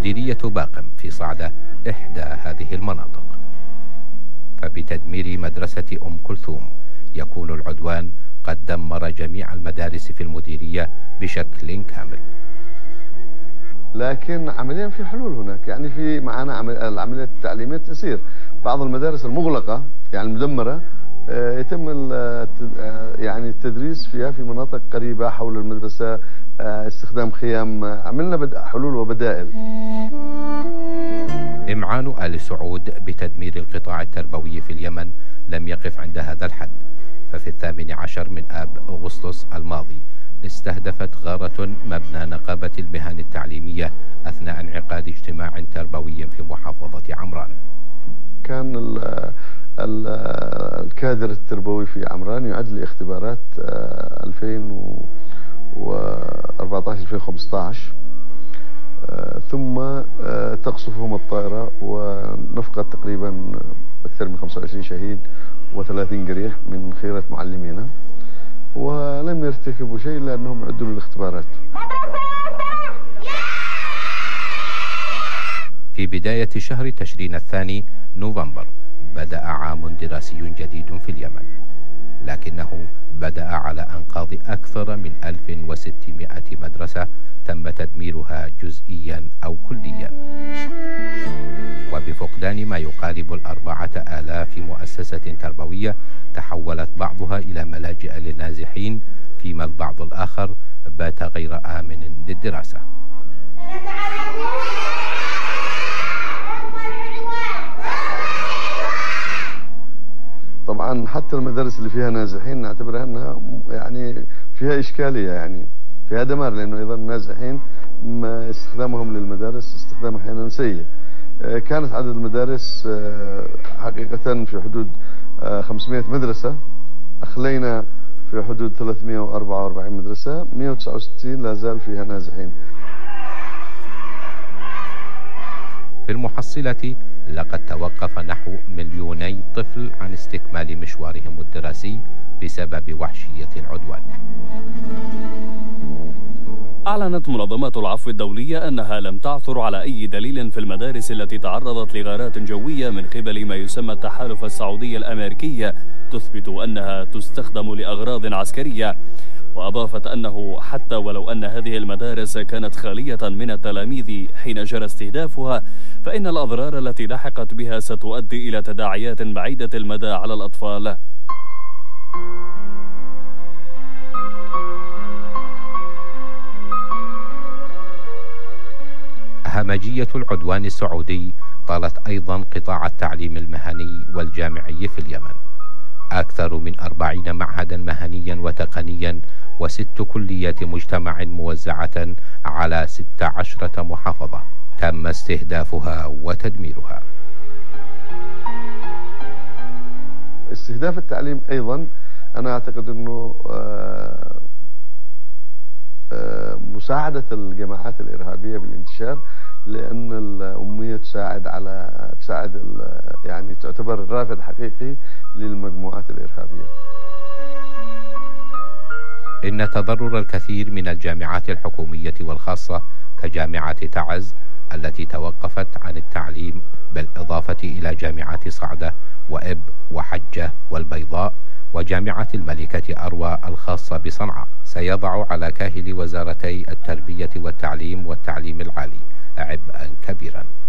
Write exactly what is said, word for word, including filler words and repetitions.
مديرية باقم في صعدة إحدى هذه المناطق. فبتدمير مدرسة أم كلثوم يكون العدوان قد دمر جميع المدارس في المديرية بشكل كامل. لكن عمليا في حلول هناك، يعني في معنا العمليات التعليمية تسير. بعض المدارس المغلقة يعني المدمرة يتم يعني التدريس فيها في مناطق قريبة حول المدرسة، استخدام خيام. عملنا حلول وبدائل. إمعان آل سعود بتدمير القطاع التربوي في اليمن لم يقف عند هذا الحد، ففي الثامن عشر من آب أغسطس الماضي استهدفت غارة مبنى نقابة المهن التعليمية أثناء انعقاد اجتماع تربوي في محافظة عمران. كان ال ال الكادر التربوي في عمران يعد لاختبارات ألفين وأربعة عشر ألفين وخمسة عشر، ثم تقصفهم الطائرة ونفقد تقريبا أكثر من خمسة وعشرين شهيد وثلاثين جريح من خيرة معلمينا، ولم يرتكبوا شيء لأنهم عدوا للاختبارات. في بداية شهر تشرين الثاني نوفمبر بدأ عام دراسي جديد في اليمن، لكنه بدأ على أنقاض أكثر من ألف وستمائة مدرسة تم تدميرها جزئيا أو كليا، وبفقدان ما يقارب الأربعة آلاف مؤسسة تربوية تحولت بعضها إلى ملاجئ للنازحين، فيما البعض الآخر بات غير آمن للدراسة. طبعا حتى المدارس اللي فيها نازحين نعتبرها انها يعني فيها اشكاليه، يعني فيها دمار، لانه ايضا النازحين ما استخدامهم للمدارس استخدام احيانا سيء. كانت عدد المدارس حقيقه في حدود خمسمائة مدرسه، اخلينا في حدود ثلاثمائة وأربعة وأربعين مدرسه، مائة وتسعة وستين لا زال فيها نازحين. في المحصلة لقد توقف نحو مليوني طفل عن استكمال مشوارهم الدراسي بسبب وحشية العدوان. أعلنت منظمات العفو الدولية أنها لم تعثر على أي دليل في المدارس التي تعرضت لغارات جوية من قبل ما يسمى التحالف السعودي الأمريكي تثبت أنها تستخدم لأغراض عسكرية، وأضافت أنه حتى ولو أن هذه المدارس كانت خالية من التلاميذ حين جرى استهدافها، فإن الأضرار التي لحقت بها ستؤدي إلى تداعيات بعيدة المدى على الأطفال. همجية العدوان السعودي طالت أيضا قطاع التعليم المهني والجامعي في اليمن. أكثر من أربعين معهدا مهنيا وتقنيا وست كليات مجتمع موزعة على ست عشرة محافظة تم استهدافها وتدميرها. استهداف التعليم أيضا أنا أعتقد أنه مساعدة الجماعات الإرهابية بالانتشار، لأن الأمية تساعد على تساعد يعني تعتبر رافد حقيقي للمجموعات الإرهابية. إن تضرر الكثير من الجامعات الحكومية والخاصة كجامعة تعز التي توقفت عن التعليم، بالإضافة إلى جامعات صعدة وإب وحجة والبيضاء وجامعة الملكة أروى الخاصة بصنعاء، سيضع على كاهل وزارتي التربية والتعليم والتعليم العالي عبئا كبيرا.